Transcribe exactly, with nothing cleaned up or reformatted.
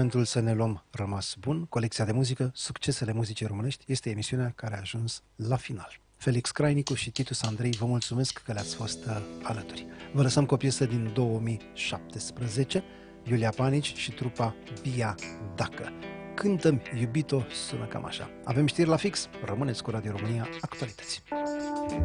momentul să ne luăm rămas bun. Colecția de muzică, succesele muzicii românești, este emisiunea care a ajuns la final. Felix Crainicu și Titus Andrei, vă mulțumesc că le-ați fost alături. Vă lăsăm cu o piesă din două mii șaptesprezece, Iulia Panici și trupa Bia Dacă. Cântă-mi, iubito, sună cam așa. Avem știri la fix, rămâneți cu Radio România Actualități.